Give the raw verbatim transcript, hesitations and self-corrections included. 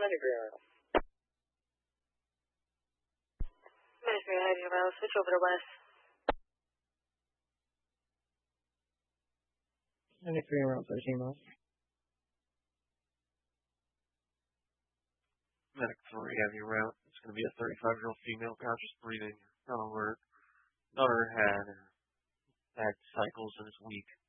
ninety-three route. ninety-three heavy route, switch over to west. ninety-three route, thirteen miles. Medic three heavy route. It's going to be a thirty-five-year-old female, conscious breathing, not alert. Daughter had had cycles and is weak.